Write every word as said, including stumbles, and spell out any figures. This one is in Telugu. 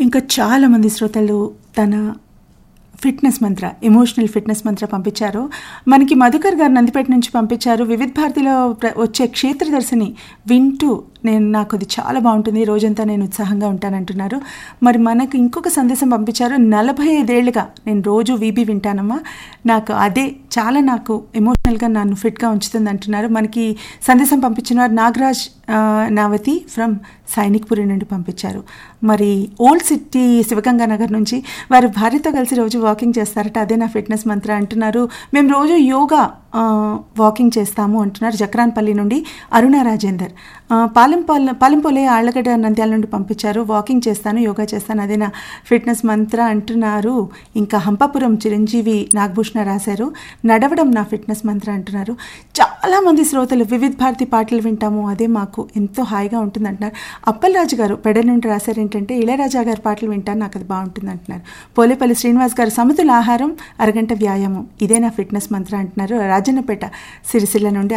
ఇంకా చాలామంది శ్రోతలు తన ఫిట్నెస్ మంత్ర, ఎమోషనల్ ఫిట్నెస్ మంత్ర పంపించారు. మనకి మధుకర్ గారు నందిపేట నుంచి పంపించారు. వివిధ భారతిలో వచ్చే క్షేత్రదర్శిని వింటూ నేను నాకు అది చాలా బాగుంటుంది, రోజంతా నేను ఉత్సాహంగా ఉంటానంటున్నారు. మరి మనకు ఇంకొక సందేశం పంపించారు. నలభై ఐదేళ్లుగా నేను రోజు వీబీ వింటానమ్మా, నాకు అదే చాలా నాకు ఎమోషనల్గా నన్ను ఫిట్గా ఉంచుతుంది అంటున్నారు. మనకి సందేశం పంపించిన వారు నాగరాజ్ నావతి ఫ్రమ్ సైనిక్పురి నుండి పంపించారు. మరి ఓల్డ్ సిటీ శివగంగా నగర్ నుంచి వారు భార్యతో కలిసి రోజు వాకింగ్ చేస్తారట, అదే నా ఫిట్నెస్ మంత్ర అంటున్నారు. మేము రోజు యోగా వాకింగ్ చేస్తాము అంటున్నారు. జక్రాన్పల్లి నుండి అరుణ రాజేందర్. పాలెంపల్ పాలెంపోలే ఆళ్లగడ్డ నంద్యాల నుండి పంపించారు. వాకింగ్ చేస్తాను, యోగా చేస్తాను, అదే నా ఫిట్నెస్ మంత్ర అంటున్నారు. ఇంకా హంపాపురం చిరంజీవి నాగభూషణ రాశారు, నడవడం నా ఫిట్నెస్ మంత్ర అంటున్నారు. చాలామంది శ్రోతలు వివిధ భారతి పాటలు వింటాము, అదే మాకు ఎంతో హాయిగా ఉంటుంది అంటున్నారు. అప్పలరాజు గారు పెడ నుండి రాశారు ఏంటంటే, ఇళయరాజా గారి పాటలు వింటాను, నాకు అది బాగుంటుంది అంటున్నారు. పోలేపల్లి శ్రీనివాస్ గారు సమతుల ఆహారం, అరగంట వ్యాయామం, ఇదే నా ఫిట్నెస్ మంత్ర అంటున్నారు. రాజన్నపేట సిరిసిల్ల నుండి